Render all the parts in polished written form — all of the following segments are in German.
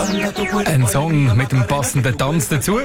Ein Song mit dem passenden Tanz dazu.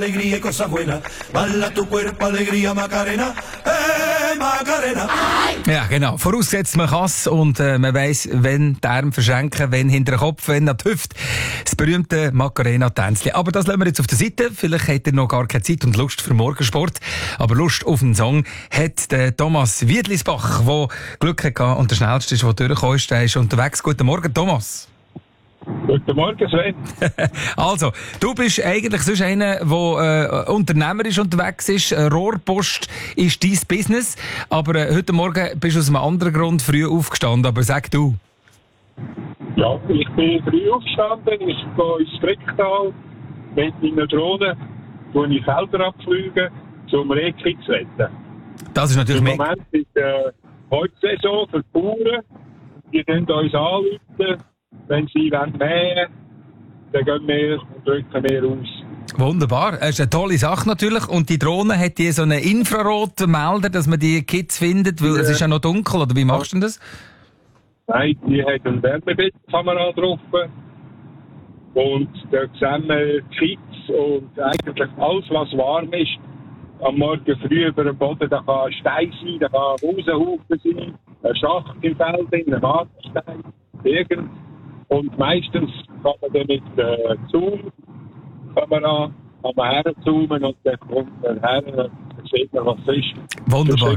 Ja, genau. Vorausgesetzt, man kann es und man weiss, wenn die Arme verschränken, wenn hinter den Kopf, wenn an die Hüfte. Das berühmte Macarena-Tänzchen. Aber das lassen wir jetzt auf der Seite. Vielleicht hat er noch gar keine Zeit und Lust für Morgensport. Aber Lust auf einen Song hat der Thomas Wiedlisbach, der Glück hatte und der schnellste ist, der durchgekommen ist. Der ist unterwegs. Guten Morgen, Thomas. Guten Morgen, Sven. Also, du bist eigentlich sonst einer, der unternehmerisch unterwegs ist. Rohrpost ist dein Business. Aber heute Morgen bist du aus einem anderen Grund früh aufgestanden. Aber sag du. Ja, ich bin früh aufgestanden. Ich gehe ins Fricktal mit meiner Drohne, wo ich Felder abfliege, um Rehkitz zu retten. Das ist natürlich im Moment ist heute Saison für die Bauern. Die können uns anrufen. Wenn sie mähen wollen, dann gehen wir und drücken wir aus. Wunderbar. Das ist eine tolle Sache natürlich. Und die Drohne hat die so einen Infrarotmelder, dass man die Kids findet, weil es ist ja noch dunkel. Oder wie machst du denn das? Nein, die hat eine Wärmebildkamera drauf. Und da sehen wir die Kids und eigentlich alles, was warm ist. Am Morgen früh über dem Boden, da kann ein Stein sein, da kann ein Rosenhaufen sein, ein Schacht im Feld, ein Markstein, irgend. Und meistens kann man dann mit der Zoom-Kamera herzoomen und dann kommt man her und dann sieht man, was es ist. Wunderbar.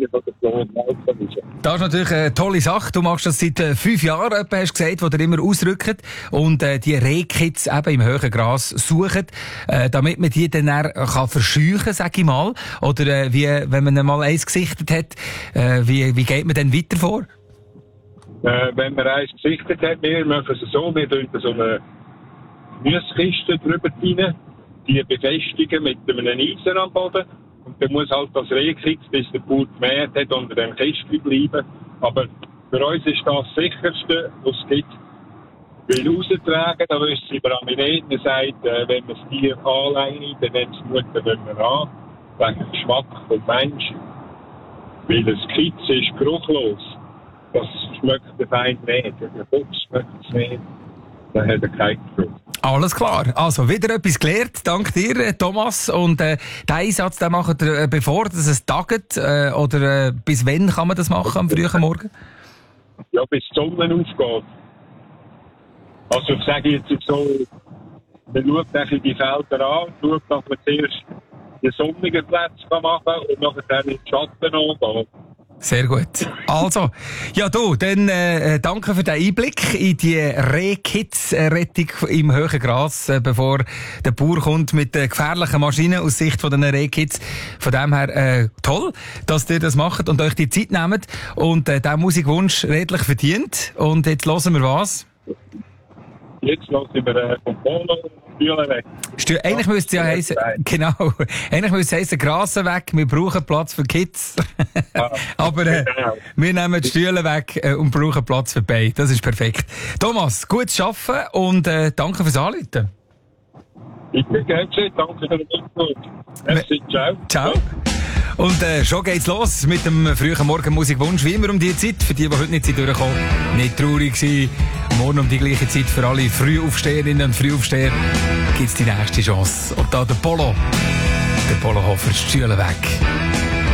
Das ist natürlich eine tolle Sache. Du machst das seit 5 Jahren, hast du gesagt, wo ihr immer ausrückt und die Rehkitz eben im hohen Gras suchen, damit man die dann kann verscheuchen, sag ich mal. Oder wie, wenn man mal eins gesichtet hat, wie geht man dann weiter vor? Wenn man eins gesichtet hat, wir machen es so, wir tun so eine Gemüsekiste drüber rein, die befestigen mit einem Eisen am Boden. Und dann muss halt das Rehkitz, bis der Bauer gemäht hat, unter dem Kistchen bleiben. Aber für uns ist das Sicherste, was es gibt. Weil raustragen, da wissen sie über Amineten, sagt, wenn man das Tier anlegt, dann nimmt es Mutter nicht mehr an, wegen dem Geschmack vom Menschen. Weil das Kitz ist geruchlos. Das schmeckt der Feind nicht. Der Fuchs schmeckt es nicht. Dann hat er keinen Geruch. Alles klar. Also, wieder etwas gelernt. Dank dir, Thomas. Und den Einsatz, den macht ihr, bevor es tagt? Oder bis wann kann man das machen, am frühen Morgen? Ja, bis die Sonne aufgeht. Also, ich sage jetzt so, man schaut die Felder an, schaut, dass man zuerst die sonnigen Plätze machen kann und nachher in den Schatten angehen. Sehr gut. Also, ja du, dann danke für den Einblick in die Rehkitz-Rettung im hohen Gras, bevor der Bauer kommt mit gefährlichen Maschinen aus Sicht von den Rehkitz. Von dem her toll, dass ihr das macht und euch die Zeit nehmt und diesen Musikwunsch redlich verdient. Und jetzt hören wir was? Jetzt hören wir vom Polo Stühle weg. Eigentlich müsste es ja heissen, genau, eigentlich müsste es heissen, Grasen weg, wir brauchen Platz für Kids. Aber wir nehmen die Stühle weg und brauchen Platz für beide. Das ist perfekt. Thomas, gutes Arbeiten und danke fürs Anrufen. Bitte, gerne, danke für den Input. Merci, ciao. Ciao. Und schon geht's los mit dem frühen Morgenmusikwunsch. Wie immer um die Zeit. Für die heute nicht durchkommen, nicht traurig sein. Morgen um die gleiche Zeit für alle Frühaufsteherinnen und Frühaufsteher gibt's die nächste Chance. Und da der Polo Hofer, Stühle weg.